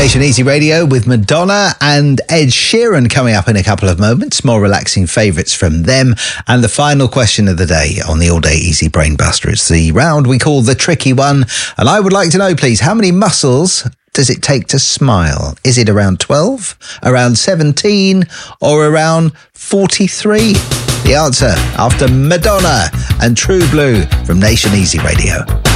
Nation Easy Radio with Madonna and Ed Sheeran coming up in a couple of moments. More relaxing favourites from them. And the final question of the day on the All Day Easy Brain Buster. It's the round we call the tricky one. And I would like to know, please, how many muscles does it take to smile? Is it around 12, around 17, or around 43? The answer after Madonna and True Blue from Nation Easy Radio.